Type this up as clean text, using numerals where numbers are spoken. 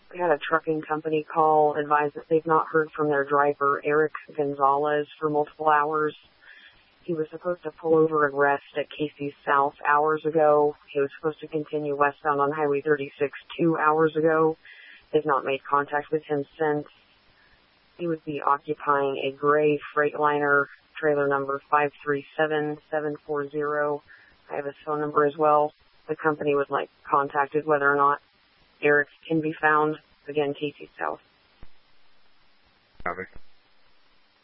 We had a trucking company call, advise that they've not heard from their driver, Eric Gonzalez, for multiple hours. He was supposed to pull over and rest at Casey's South hours ago. He was supposed to continue westbound on Highway 36 2 hours ago. They've not made contact with him since. He would be occupying a gray Freightliner, trailer number 537740. I have his phone number as well. The company would like contacted whether or not Eric can be found. Again, Casey South. Copy.